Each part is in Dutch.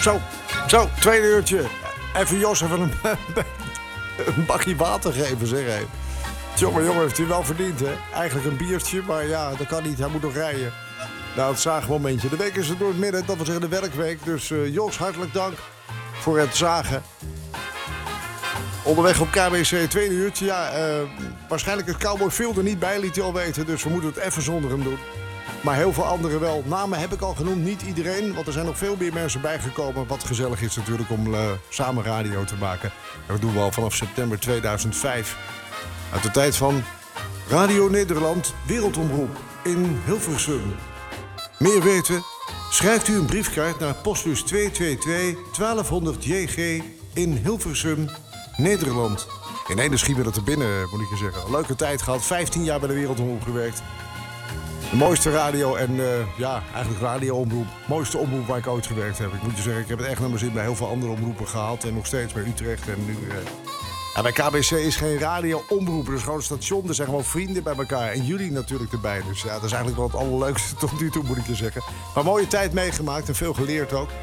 Zo, tweede uurtje. Even Jos even een bakje water geven, zeg hé. Jongen, heeft hij wel verdiend, hè? Eigenlijk een biertje, maar ja, dat kan niet. Hij moet nog rijden. Nou, het zaagmomentje. De week is er door het midden, dat wil zeggen de werkweek. Dus Jos, hartelijk dank voor het zagen. Onderweg op KBC, tweede uurtje. Ja, waarschijnlijk het Cowboy Field er niet bij, liet hij al weten. Dus we moeten het even zonder hem doen. Maar heel veel anderen wel. Namen heb ik al genoemd, niet iedereen. Want er zijn nog veel meer mensen bijgekomen. Wat gezellig is natuurlijk om samen radio te maken. En dat doen we al vanaf september 2005. Uit de tijd van Radio Nederland Wereldomroep in Hilversum. Meer weten? Schrijft u een briefkaart naar postbus 222 1200 JG in Hilversum, Nederland. In ene schiet dat er binnen, moet ik je zeggen. Leuke tijd gehad, 15 jaar bij de Wereldomroep gewerkt. De mooiste radio en eigenlijk radioomroep. Mooiste omroep waar ik ooit gewerkt heb. Ik moet je zeggen, ik heb het echt naar mijn zin bij heel veel andere omroepen gehad. En nog steeds bij Utrecht en nu... bij KBC is geen radioomroep, er is gewoon een station. Er zijn gewoon vrienden bij elkaar. En jullie natuurlijk erbij. Dus ja, dat is eigenlijk wel het allerleukste tot nu toe, moet ik je zeggen. Maar mooie tijd meegemaakt en veel geleerd ook.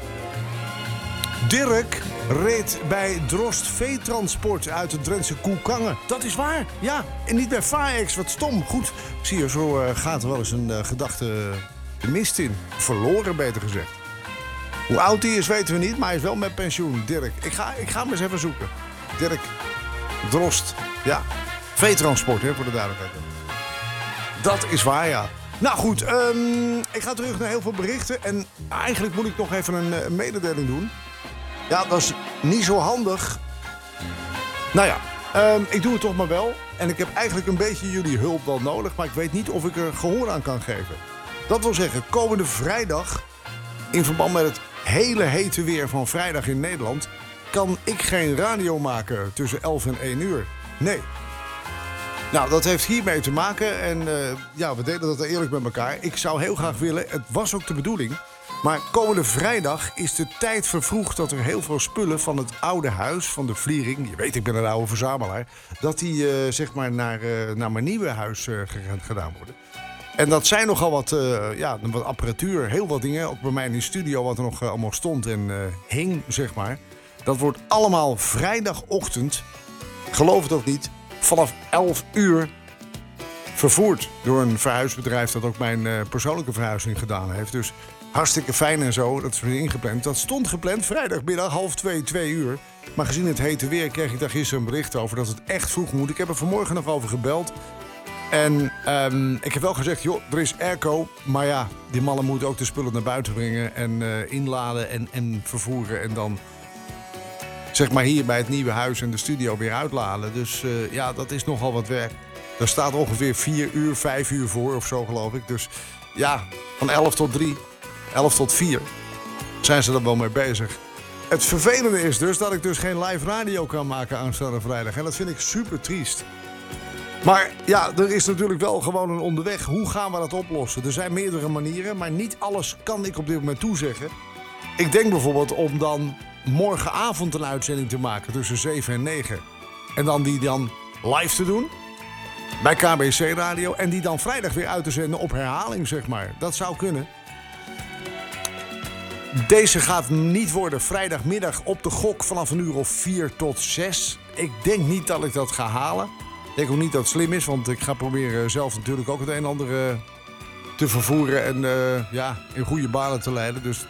Dirk reed bij Drost Veetransport uit de Drentse Koekangen. Dat is waar, ja. En niet bij Faex, wat stom. Goed, zie je, zo gaat er wel eens een gedachte de mist in. Verloren, beter gezegd. Hoe oud hij is, weten we niet, maar hij is wel met pensioen. Dirk, ik ga hem eens even zoeken. Dirk Drost, ja. Veetransport, hè, voor de duidelijkheid. Dat is waar, ja. Nou goed, ik ga terug naar heel veel berichten. En eigenlijk moet ik nog even een mededeling doen. Ja, dat is niet zo handig. Nou ja, ik doe het toch maar wel. En ik heb eigenlijk een beetje jullie hulp wel nodig. Maar ik weet niet of ik er gehoor aan kan geven. Dat wil zeggen, komende vrijdag... in verband met het hele hete weer van vrijdag in Nederland... kan ik geen radio maken tussen 11 en 1 uur. Nee. Nou, dat heeft hiermee te maken. En we deden dat eerlijk met elkaar. Ik zou heel graag willen, het was ook de bedoeling... maar komende vrijdag is de tijd vervroegd dat er heel veel spullen van het oude huis, van de Vliering... je weet, ik ben een oude verzamelaar... dat die naar mijn nieuwe huis gedaan worden. En dat zijn nogal wat apparatuur, heel wat dingen. Ook bij mij in de studio wat er nog allemaal stond en hing, zeg maar. Dat wordt allemaal vrijdagochtend, geloof het ook niet, vanaf 11 uur... vervoerd door een verhuisbedrijf dat ook mijn persoonlijke verhuizing gedaan heeft. Dus hartstikke fijn en zo, dat is weer ingepland. Dat stond gepland vrijdagmiddag 1:30, 2 uur. Maar gezien het hete weer kreeg ik daar gisteren een bericht over dat het echt vroeg moet. Ik heb er vanmorgen nog over gebeld. En ik heb wel gezegd, joh, er is airco. Maar ja, die mannen moeten ook de spullen naar buiten brengen en inladen en vervoeren. En dan zeg maar hier bij het nieuwe huis en de studio weer uitladen. Dus dat is nogal wat werk. Daar staat ongeveer 4 uur, 5 uur voor of zo, geloof ik. Dus ja, van 11 tot 3, 11 tot 4 zijn ze er wel mee bezig. Het vervelende is dus dat ik dus geen live radio kan maken aanstaande vrijdag. En dat vind ik super triest. Maar ja, er is natuurlijk wel gewoon een onderweg. Hoe gaan we dat oplossen? Er zijn meerdere manieren, maar niet alles kan ik op dit moment toezeggen. Ik denk bijvoorbeeld om dan morgenavond een uitzending te maken tussen 7 en 9. En dan die dan live te doen bij KBC Radio. En die dan vrijdag weer uit te zenden op herhaling, zeg maar. Dat zou kunnen. Deze gaat niet worden vrijdagmiddag op de gok vanaf een uur of 4 tot 6. Ik denk niet dat ik dat ga halen. Ik denk ook niet dat het slim is, want ik ga proberen zelf natuurlijk ook het een en ander te vervoeren en in goede banen te leiden. Dus